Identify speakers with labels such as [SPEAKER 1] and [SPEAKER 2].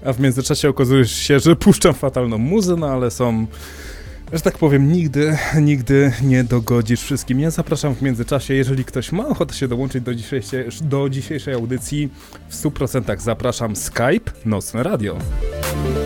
[SPEAKER 1] a w międzyczasie okazuje się, że puszczam fatalną muzę, no ale są, że tak powiem, nigdy nie dogodzisz wszystkim. Ja zapraszam w międzyczasie, jeżeli ktoś ma ochotę się dołączyć do dzisiejszej audycji, w 100% zapraszam. Skype Nocne Radio.